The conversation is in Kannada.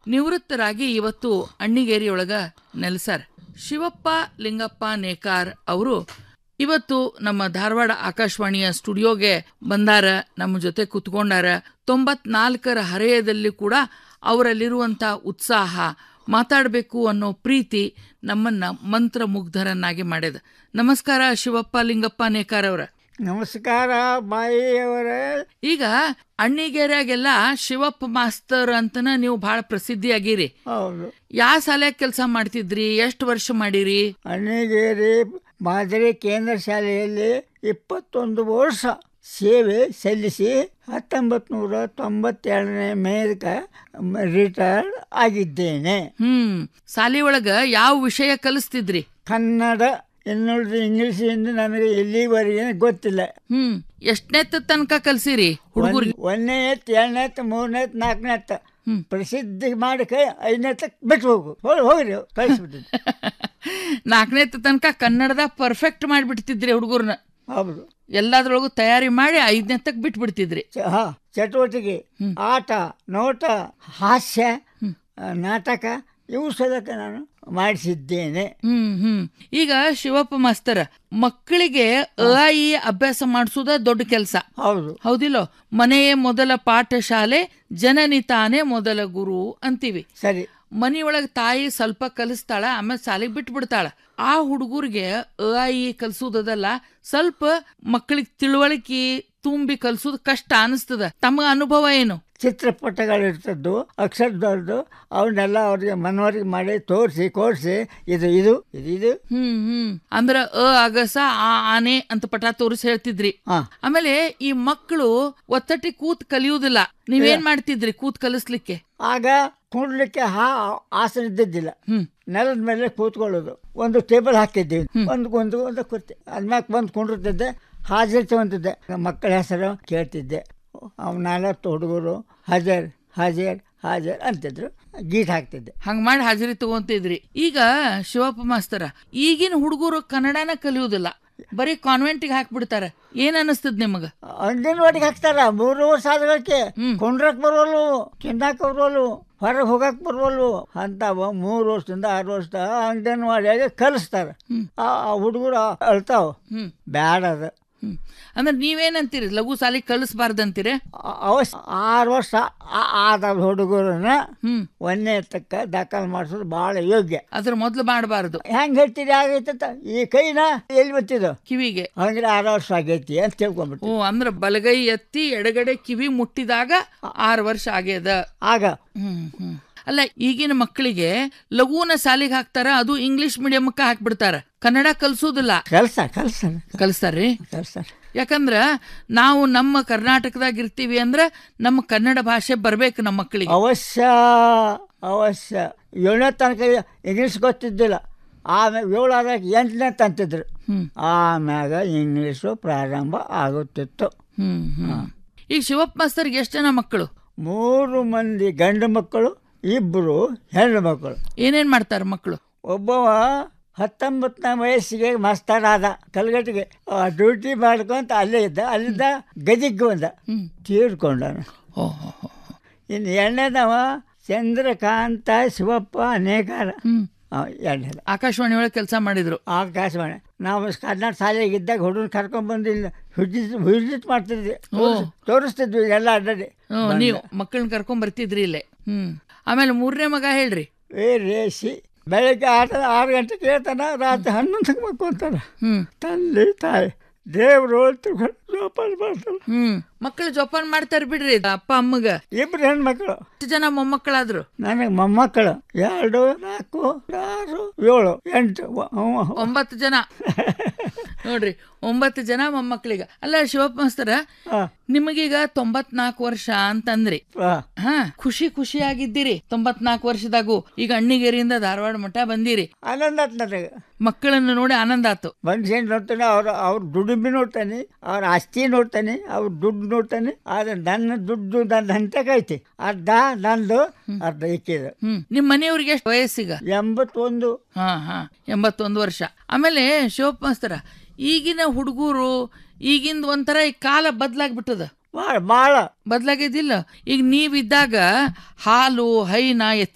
ನಿವೃತ್ತರಾಗಿ ಇವತ್ತು ಅಣ್ಣಿಗೇರಿಯೊಳಗ ನೆಲೆಸಾರ. ಶಿವಪ್ಪ ಲಿಂಗಪ್ಪ ನೇಕಾರ್ ಅವರು ಇವತ್ತು ನಮ್ಮ ಧಾರವಾಡ ಆಕಾಶವಾಣಿಯ ಸ್ಟುಡಿಯೋಗೆ ಬಂದಾರ, ನಮ್ಮ ಜೊತೆ ಕುತ್ಕೊಂಡಾರ. 94ರ ಹರೆಯದಲ್ಲಿ ಕೂಡ ಅವರಲ್ಲಿರುವಂಥ ಉತ್ಸಾಹ, ಮಾತಾಡಬೇಕು ಅನ್ನೋ ಪ್ರೀತಿ ನಮ್ಮನ್ನ ಮಂತ್ರಮುಗ್ಧರನ್ನಾಗಿ ಮಾಡ್ಯದ. ನಮಸ್ಕಾರ ಶಿವಪ್ಪ ಲಿಂಗಪ್ಪ ನೇಕಾರ್ ಅವರ. ನಮಸ್ಕಾರ ಬಾಯಿಯವರ. ಈಗ ಅಣ್ಣಿಗೇರಿಯಾಗೆಲ್ಲ ಶಿವಪ್ಪ ಮಾಸ್ತರ್ ಅಂತನ ನೀವು ಬಹಳ ಪ್ರಸಿದ್ಧಿಯಾಗಿರಿ. ಹೌದು. ಯಾವ ಶಾಲ್ಯಾಗ ಕೆಲಸ ಮಾಡ್ತಿದ್ರಿ? ಎಷ್ಟು ವರ್ಷ ಮಾಡಿರಿ? ಅಣ್ಣಿಗೇರಿ ಮಾದರಿ ಕೇಂದ್ರ ಶಾಲೆಯಲ್ಲಿ 21 ವರ್ಷ ಸೇವೆ ಸಲ್ಲಿಸಿ 1992ನೇ ಮೇಲ್ಕ ರಿಟೈರ್ಡ್ ಆಗಿದ್ದೇನೆ. ಶಾಲೆ ಒಳಗ ಯಾವ ವಿಷಯ ಕಲಿಸ್ತಿದ್ರಿ? ಕನ್ನಡ, ಇನ್ನುಳಿದ ಇಂಗ್ಲಿಷ್ ಎಂದು ನನಗೆ ಇಲ್ಲಿವರೆಗೆ ಗೊತ್ತಿಲ್ಲ. ಎಷ್ಟನೇ ತನಕ ಕಲ್ಸಿರಿ ಹುಡುಗರಿಗೆ? 1ನೇ, 2ನೇ, 3ನೇ, 4ನೇ ಪ್ರಸಿದ್ಧಿ ಮಾಡಿ ಕೈ 5ನೇ ಬಿಟ್ಟು ಹೋಗ್ರಿ ಕಳಿಸ್ಬಿಟ್ಟಿದ್ದೆ. 4ನೇ ತನಕ ಕನ್ನಡದ ಪರ್ಫೆಕ್ಟ್ ಮಾಡಿಬಿಡ್ತಿದ್ರಿ ಹುಡುಗರ್ನ. ಹೌದು. ಎಲ್ಲದ್ರೊಳಗೂ ತಯಾರಿ ಮಾಡಿ 5ನೇ ತಕ್ ಬಿಟ್ಬಿಡ್ತಿದ್ರಿ. ಚಟುವಟಿಕೆ, ಆಟ, ನೋಟ, ಹಾಸ್ಯ, ನಾಟಕ ಇವು ಸದಕ ನಾನು ಮಾಡಿಸಿದ್ದೇನೆ. ಈಗ ಶಿವಪ್ಪ ಮಾಸ್ತರ ಮಕ್ಕಳಿಗೆ ಅ ಈ ಅಭ್ಯಾಸ ಮಾಡಿಸೋದ ದೊಡ್ಡ ಕೆಲಸ. ಹೌದು. ಹೌದಿಲ್ಲೋ? ಮನೆಯೇ ಮೊದಲ ಪಾಠಶಾಲೆ, ಜನನಿ ತಾನೇ ಮೊದಲ ಗುರು ಅಂತೀವಿ. ಸರಿ. ಮನಿಯೊಳಗೆ ತಾಯಿ ಸ್ವಲ್ಪ ಕಲಿಸ್ತಾಳ, ಆಮೇಲೆ ಶಾಲೆಗೆ ಬಿಟ್ಟು ಬಿಡ್ತಾಳ. ಆ ಹುಡುಗರಿಗೆ ಅ ಈ ಕಲ್ಸೋದಲ್ಲ, ಸ್ವಲ್ಪ ಮಕ್ಕಳಿಗೆ ತಿಳುವಳಿಕೆ ತುಂಬಿ ಕಲ್ಸೋದು ಕಷ್ಟ ಅನಿಸ್ತದ. ತಮ್ಮ ಅನುಭವ ಏನು? ಚಿತ್ರಪಟಗಳಿರ್ತದ್ದು, ಅಕ್ಷರದವ್ರದ್ದು, ಅವನ್ನೆಲ್ಲ ಅವ್ರಿಗೆ ಮನವರಿಕೆ ಮಾಡಿ ಕೋರ್ಸಿ ಇದು ಇದು ಇದು ಇದು ಅಂದ್ರ ಅಗಸ ಆನೆ ಅಂತ ಪಟ ತೋರಿಸಿ ಹೇಳ್ತಿದ್ರಿ. ಆಮೇಲೆ ಈ ಮಕ್ಕಳು ಒತ್ತಟ್ಟಿ ಕೂತ್ ಕಲಿಯುವುದಿಲ್ಲ. ನೀವೇನ್ ಮಾಡ್ತಿದ್ರಿ ಕೂತ್ ಕಲಿಸ್ಲಿಕ್ಕೆ? ಆಗ ಕೂಡ್ಲಿಕ್ಕೆ ಆಸನ ಇದ್ದಿದ್ದಿಲ್ಲ. ನೆಲದ ಮೇಲೆ ಕೂತ್ಕೊಳ್ಳೋದು. ಒಂದು ಟೇಬಲ್ ಹಾಕಿದ್ದೀವಿ, ಒಂದು ಕುರ್ತಿ, ಅದ್ಮ್ಯಾಗ ಬಂದು ಕುಂಡಿರ್ತಿದ್ದೆ, ಹಾಜರಿ ತಗೊಂತಿದ್ದೆ. ಮಕ್ಕಳ ಹೆಸರು ಕೇಳ್ತಿದ್ದೆ. ಅವ್ 4 ಹುಡುಗರು ಹಾಜರ್ ಹಾಜರ್ ಹಾಜರ್ ಅಂತಿದ್ರು, ಗೀಟ್ ಹಾಕ್ತಿದ್ದೆ. ಹಂಗ ಮಾಡಿ ಹಾಜರಿ ತಗೊಂತಿದ್ರಿ. ಈಗ ಶಿವಪ್ಪ ಮಾಸ್ತರ, ಈಗಿನ ಹುಡುಗರು ಕನ್ನಡನ ಕಲಿಯುವುದಿಲ್ಲ, ಬರೀ ಕಾನ್ವೆಂಟಿಗೆ ಹಾಕ್ಬಿಡ್ತಾರ. ಏನ್ ಅನಿಸ್ತದ ನಿಮಗ? ಅಂಗನವಾಡಿಗೆ ಹಾಕ್ತಾರ. 3 ವರ್ಷ ಆದಕ್ಕೆ ಕುಂಡ್ರಕ್ ಬರೋಲ್ವು, ತಿನ್ನಕ್ ಬರೋಲ್ವು, ಹೊರಗೆ ಹೋಗಕ್ ಬರೋಲ್ವು ಅಂತ 3 ವರ್ಷದಿಂದ 6 ವರ್ಷ ಅಂಗನವಾಡಿಯಾಗ ಕಲಿಸ್ತಾರ. ಆ ಹುಡುಗರು ಅಳ್ತಾವ. ಬ್ಯಾಡ ಅದ. ಅಂದ್ರೆ ನೀವೇನಂತೀರಿ? ಲಘು ಸಾಲಿ ಕಲಿಸ್ಬಾರ್ದಂತೀರಿ? 6 ವರ್ಷ ಆದ ಹುಡುಗರನ್ನ 1ನೇ ತಕ್ಕ ದಾಖಲು ಮಾಡಿಸೋದು ಬಹಳ ಯೋಗ್ಯ. ಅದ್ರ ಮೊದ್ಲು ಮಾಡಬಾರ್ದು. ಹೆಂಗ್ ಹೇಳ್ತೀರಿ? ಆಗೈತ ಈ ಕೈನ ಎಲ್ಲಿ ಬತ್ತಿದ ಕಿವಿಗೆ, ಅಂದ್ರೆ 6 ವರ್ಷ ಆಗೈತಿ ಅಂತ ತಿಳ್ಕೊಂಡ್ಬಿಟ್ಟು. ಅಂದ್ರೆ ಬಲಗೈ ಎತ್ತಿ ಎಡಗಡೆ ಕಿವಿ ಮುಟ್ಟಿದಾಗ 6 ವರ್ಷ ಆಗ್ಯದ ಆಗ. ಅಲ್ಲ, ಈಗಿನ ಮಕ್ಕಳಿಗೆ ಲಘುನ ಶಾಲಿಗೆ ಹಾಕ್ತಾರ, ಅದು ಇಂಗ್ಲಿಷ್ ಮೀಡಿಯಂಕ್ಕ ಹಾಕ್ಬಿಡ್ತಾರ, ಕನ್ನಡ ಕಲ್ಸೋದಿಲ್ಲ. ಕಲಿಸ್ತಾರ್ರಿ. ಯಾಕಂದ್ರ ನಾವು ನಮ್ಮ ಕರ್ನಾಟಕದಾಗ ಇರ್ತೀವಿ ಅಂದ್ರ ನಮ್ಮ ಕನ್ನಡ ಭಾಷೆ ಬರ್ಬೇಕು ನಮ್ಮ ಮಕ್ಕಳಿಗೆ. ಅವಶ್ಯ 7ನೇ ತನಕ ಇಂಗ್ಲಿಷ್ ಗೊತ್ತಿದ್ದಿಲ್ಲ. ಆಮ್ಯಾಗ 7 ಆದಾಗ 8ನೇ ತಂತಿದ್ರು. ಆಮ್ಯಾಗ ಇಂಗ್ಲಿಷು ಪ್ರಾರಂಭ ಆಗುತ್ತಿತ್ತು. ಈಗ ಶಿವಪ್ಪ ಮಾಸ್ತರ್ಗೆ ಎಷ್ಟು ಜನ ಮಕ್ಕಳು? 3 ಮಂದಿ ಗಂಡು ಮಕ್ಕಳು, 2 ಹೆಣ್ಣು ಮಕ್ಕಳು. ಏನೇನ್ ಮಾಡ್ತಾರ ಮಕ್ಕಳು? ಒಬ್ಬವ 19ನೇ ವಯಸ್ಸಿಗೆ ಮಾಸ್ತರ್ ಆದ ಕಲ್ಗಟ್ಟಿಗೆ. ಡ್ಯೂಟಿ ಮಾಡ್ಕೊಂತ ಅಲ್ಲೇ ಇದ್ದ. ಅಲ್ಲಿಂದ ಗದಿಗೆ ಬಂದ, ತೀರ್ಕೊಂಡನು. ಇನ್ನು 2ನೇದವ ಚಂದ್ರಕಾಂತ ಶಿವಪ್ಪ ನೇಕಾರ. 2ನೇದ ಆಕಾಶವಾಣಿ ಒಳಗೆ ಕೆಲಸ ಮಾಡಿದ್ರು. ಆಕಾಶವಾಣಿ. ನಾವು ಕನ್ನಡ ಶಾಲೆಗಿದ್ದಾಗ ಹುಡುಗರು ಕರ್ಕೊಂಡ್ಬಂದು ಇಲ್ಲಿ ವಿಸಿಟ್ ಮಾಡ್ತಿದ್ವಿ, ತೋರಿಸ್ತಿದ್ವಿ ಎಲ್ಲ ಅಡ್ಡಾಡಿ. ನೀವು ಮಕ್ಕಳನ್ನ ಕರ್ಕೊಂಡ್ ಬರ್ತಿದ್ರಿ ಇಲ್ಲೇ. ಆಮೇಲೆ 3ನೇ ಮಗ ಹೇಳ್ರಿ? ರೇಸಿ. ಬೆಳಗ್ಗೆ 6 ಗಂಟೆಗೆ ಹೇಳ್ತಾನ, ರಾತ್ರಿ 11 ಮಕ್ಕೊಂತಾನ. ತಂದೆ ತಾಯಿ ದೇವ್ರು ಜೋಪಾನ ಮಾಡ್ತಾರ. ಮಕ್ಕಳು ಜೋಪಾನ ಮಾಡ್ತಾರ ಬಿಡ್ರಿ ಅಪ್ಪ ಅಮ್ಮಗ. 2 ಹೆಣ್ಮಕ್ಳು. ಎಷ್ಟು ಜನ ಮೊಮ್ಮಕ್ಕಳಾದ್ರು? ನನಗೆ ಮೊಮ್ಮಕ್ಕಳು 2, 4, 6, 7, 8, 9 ಜನ. ನೋಡ್ರಿ, 9 ಜನ ಮೊಮ್ಮಕ್ಕಳಿಗ. ಅಲ್ಲ ಶಿವಪ್ಪ ಮಾಸ್ತರ, ನಿಮಗೀಗ 94 ವರ್ಷ ಅಂತಂದ್ರಿ. ಖುಷಿಯಾಗಿದ್ದೀರಿ 94 ವರ್ಷದಾಗೂ. ಈಗ ಅಣ್ಣಿಗೇರಿಯಿಂದ ಧಾರವಾಡ ಮಠ ಬಂದಿರಿ. ಆನಂದ ಆತ್ ನನಗೆ. ಮಕ್ಕಳನ್ನು ನೋಡಿ ಆನಂದ ಆತು. ಮನುಷ್ಯನ್ ನೋಡ್ತಾನೆ, ಅವ್ರ ದುಡಿಮೆ ನೋಡ್ತಾನೆ, ಅವ್ರ ಆಸ್ತಿ ನೋಡ್ತಾನೆ, ಅವ್ರ ದುಡ್ಡು ನೋಡ್ತಾನೆ. ಆದ್ರೆ ನನ್ನ ದುಡ್ಡು ನನ್ನ ಹಂತಕೈತಿ. ಅರ್ಧ ನಂದು, ಅರ್ಧ ಇಕ್ಕಿದ. ನಿಮ್ ಮನೆಯವ್ರಿಗೆ ಎಷ್ಟು ವಯಸ್ಸಿಗ? 81. 81 ವರ್ಷ. ಆಮೇಲೆ ಶಿವಪ್ಪ ಮಾಸ್ತರ, ಈಗಿನ ಹುಡುಗರು ಈಗಿಂದ ಒಂಥರ ಈ ಕಾಲ ಬದಲಾಗ್ಬಿಟ್ಟದ. ಭಾಳ ಬದಲಾಗಿದ್ದಿಲ್ಲ. ಈಗ ನೀವಿದ್ದಾಗ ಹಾಲು ಹೈನ